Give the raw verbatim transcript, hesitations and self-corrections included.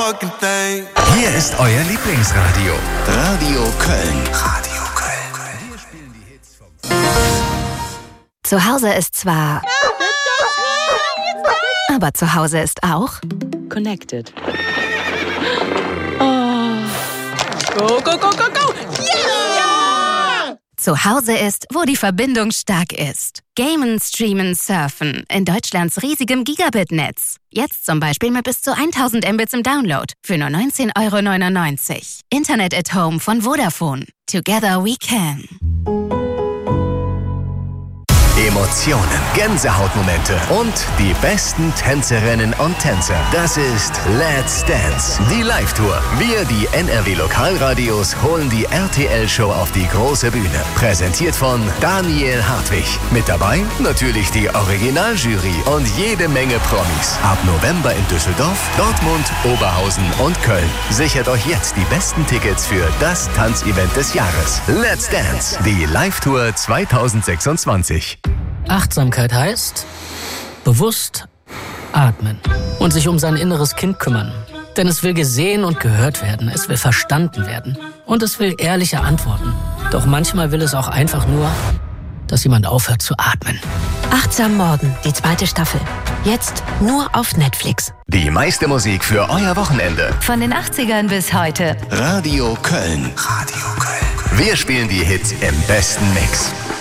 fucking thing. Hier ist euer Lieblingsradio. Radio Köln. Radio Köln. Wir spielen die Hits vom Zu Hause ist zwar... Aber zu Hause ist auch... Connected. Oh. Go, go, go, go, go! Yeah! Zu Hause ist, wo die Verbindung stark ist. Gamen, streamen, surfen. In Deutschlands riesigem Gigabit-Netz. Jetzt zum Beispiel mit bis zu tausend Mbits im Download. Für nur neunzehn Euro neunundneunzig. Internet at Home von Vodafone. Together we can. Emotionen, Gänsehautmomente und die besten Tänzerinnen und Tänzer. Das ist Let's Dance, die Live-Tour. Wir, die N R W-Lokalradios, holen die R T L-Show auf die große Bühne. Präsentiert von Daniel Hartwig. Mit dabei natürlich die Originaljury und jede Menge Promis. Ab November in Düsseldorf, Dortmund, Oberhausen und Köln. Sichert euch jetzt die besten Tickets für das Tanzevent des Jahres. Let's Dance, die Live-Tour zwanzig sechsundzwanzig. Achtsamkeit heißt bewusst atmen und sich um sein inneres Kind kümmern. Denn es will gesehen und gehört werden, es will verstanden werden und es will ehrliche Antworten. Doch manchmal will es auch einfach nur, dass jemand aufhört zu atmen. Achtsam Morden, die zweite Staffel. Jetzt nur auf Netflix. Die meiste Musik für euer Wochenende. Von den achtzigern bis heute. Radio Köln. Radio Köln. Wir spielen die Hits im besten Mix.